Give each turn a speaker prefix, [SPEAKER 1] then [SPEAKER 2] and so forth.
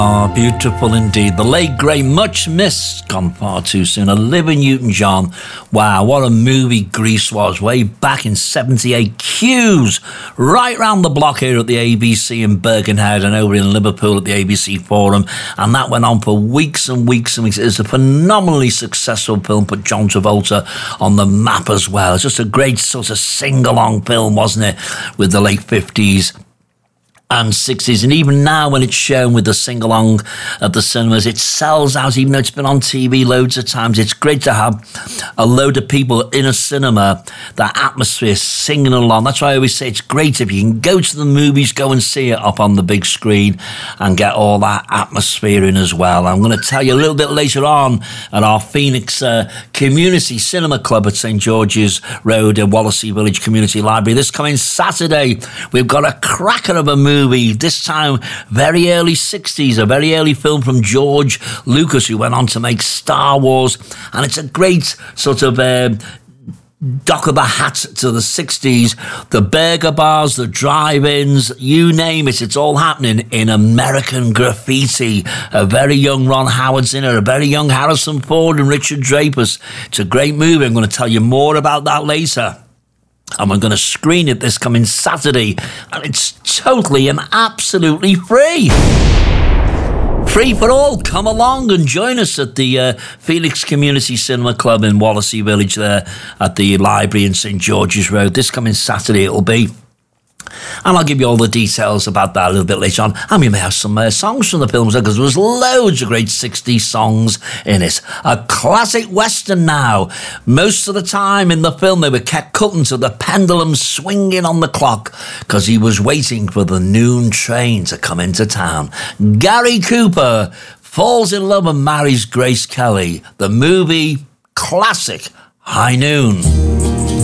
[SPEAKER 1] Ah, beautiful indeed. The late, great, much missed, gone far too soon. Olivia Newton-John. Wow, what a movie Grease was way back in 78. Queues right round the block here at the ABC in Birkenhead and over in Liverpool at the ABC Forum. And that went on for weeks and weeks and weeks. It was a phenomenally successful film, put John Travolta on the map as well. It's just a great sort of sing-along film, wasn't it, with the late 50s and 60s, and even now when it's shown with the sing-along at the cinemas, it sells out, even though it's been on TV loads of times. It's great to have a load of people in a cinema, that atmosphere, singing along. That's why I always say it's great if you can go to the movies, go and see it up on the big screen and get all that atmosphere in as well. I'm going to tell you a little bit later on at our Phoenix Community Cinema Club at St George's Road in Wallasey Village Community Library. This coming Saturday, we've got a cracker of a movie, this time very early 60s, a very early film from George Lucas, who went on to make Star Wars, and it's a great sort of dock of the hat to the 60s, the burger bars, the drive-ins, you name it, it's all happening in American Graffiti. A very young Ron Howard's in it, a very young Harrison Ford and Richard Dreyfuss. It's a great movie. I'm going to tell you more about that later. And we're going to screen it this coming Saturday. And it's totally and absolutely free. Free for all. Come along and join us at the Phoenix Community Cinema Club in Wallasey Village there at the library in St George's Road. This coming Saturday it'll be. And I'll give you all the details about that a little bit later on. And we may have some songs from the films, because there was loads of great 60s songs in it. A classic Western now. Most of the time in the film, they were kept cutting to the pendulum swinging on the clock, because he was waiting for the noon train to come into town. Gary Cooper falls in love and marries Grace Kelly. The movie classic High Noon.